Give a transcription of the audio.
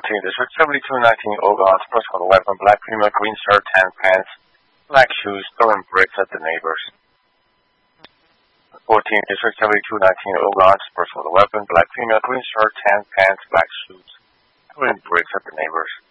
13, District 7219, Ogon, first for the weapon, black female, green shirt, tan pants, black shoes, throwing bricks at the neighbors. 14, District 7219, Ogon, first for the weapon, black female, green shirt, tan pants, black shoes, throwing bricks at the neighbors.